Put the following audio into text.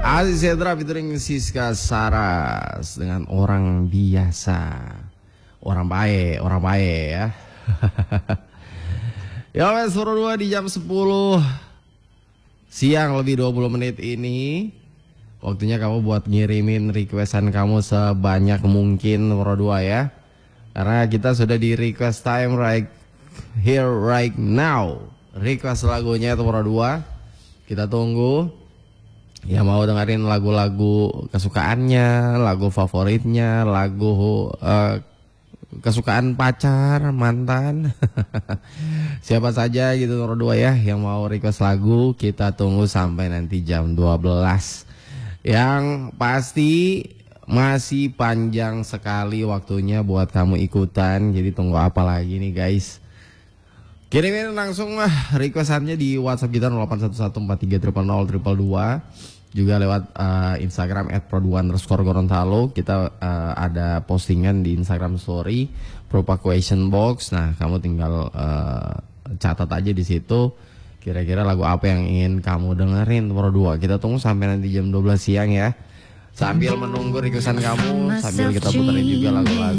Aziz Hendra featuring Siska Saras dengan orang biasa. Orang baik ya. Ya wes, Pro 2 di jam 10 siang lebih 20 menit ini. Waktunya kamu buat ngirimin requestan kamu sebanyak mungkin Pro 2 ya. Karena kita sudah di request time right here right now. Request lagunya itu Pro 2. Kita tunggu. Ya mau dengerin lagu-lagu kesukaannya, lagu favoritnya, lagu kesukaan pacar, mantan. Siapa saja gitu Pro 2 ya yang mau request lagu, kita tunggu sampai nanti jam 12. Yang pasti masih panjang sekali waktunya buat kamu ikutan. Jadi tunggu apa lagi nih guys? Kirimin langsung lah requestannya di WhatsApp kita 081143000222. Juga lewat Instagram @pro2_gorontalo. Kita ada postingan di Instagram story berupa question box. Nah, kamu tinggal catat aja di situ kira-kira lagu apa yang ingin kamu dengerin Pro 2. Kita tunggu sampai nanti jam 12 siang ya. Sambil menunggu requestan kamu, sambil kita puterin juga lagu-lagu